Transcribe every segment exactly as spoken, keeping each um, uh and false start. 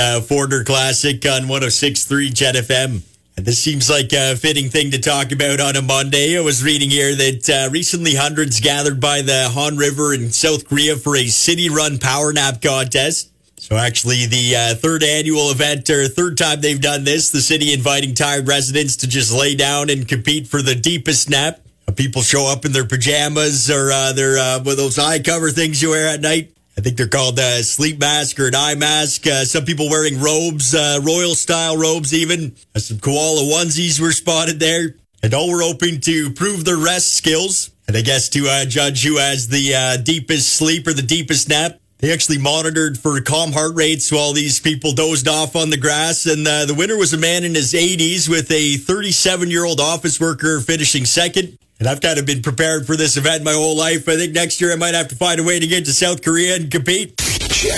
Uh, Forder Classic on one oh six point three Jet F M. And this seems like a fitting thing to talk about on a Monday. I was reading here that uh, recently hundreds gathered by the Han River in South Korea for a city-run power nap contest. So actually the uh, third annual event, or third time they've done this, the city inviting tired residents to just lay down and compete for the deepest nap. Uh, people show up in their pajamas or uh, their uh, with those eye cover things you wear at night. I think they're called a uh, sleep mask or an eye mask. Uh, some people wearing robes, uh, royal-style robes even. Uh, some koala onesies were spotted there. And all were hoping to prove their rest skills. And I guess to uh, judge who has the uh, deepest sleep or the deepest nap. They actually monitored for calm heart rates while these people dozed off on the grass. And uh, the winner was a man in his eighties with a thirty-seven-year-old office worker finishing second. And I've kind of been prepared for this event my whole life. I think next year I might have to find a way to get to South Korea and compete. Jet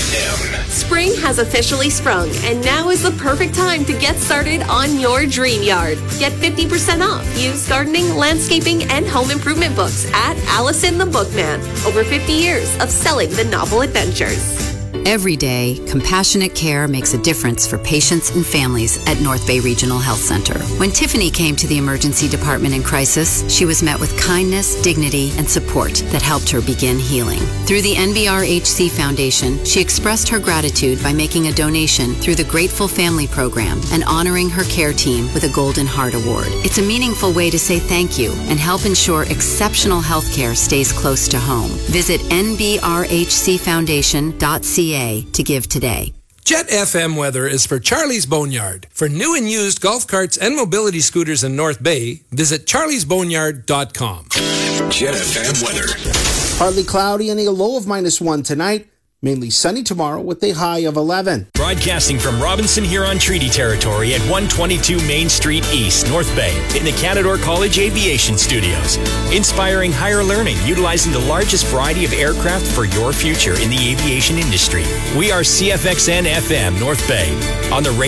F M. Spring has officially sprung, and now is the perfect time to get started on your dream yard. Get fifty percent off used gardening, landscaping, and home improvement books at Allison the Bookman. Over fifty years of selling the novel adventures. Every day, compassionate care makes a difference for patients and families at North Bay Regional Health Center. When Tiffany came to the emergency department in crisis, she was met with kindness, dignity, and support that helped her begin healing. Through the N B R H C Foundation, she expressed her gratitude by making a donation through the Grateful Family Program and honoring her care team with a Golden Heart Award. It's a meaningful way to say thank you and help ensure exceptional health care stays close to home. Visit N B R H C foundation dot C A to give today. Jet F M weather is for Charlie's Boneyard. For new and used golf carts and mobility scooters in North Bay, visit charlies boneyard dot com. Jet F M weather. Partly cloudy and a low of minus one tonight. Mainly sunny tomorrow with a high of eleven. Broadcasting from Robinson Huron Treaty Territory at one twenty-two Main Street East, North Bay, in the Canadore College Aviation Studios. Inspiring higher learning, utilizing the largest variety of aircraft for your future in the aviation industry. We are C F X N F M North Bay on the radio.